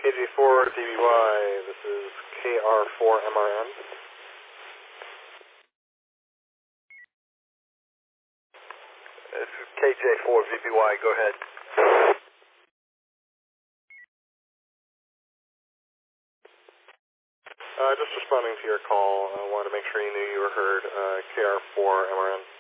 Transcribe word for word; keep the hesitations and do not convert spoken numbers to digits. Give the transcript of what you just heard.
K J four V B Y, this is K R four M R N. This is K J four V B Y, go ahead. Uh, just responding to your call, I wanted to make sure you knew you were heard, uh, K R four M R N.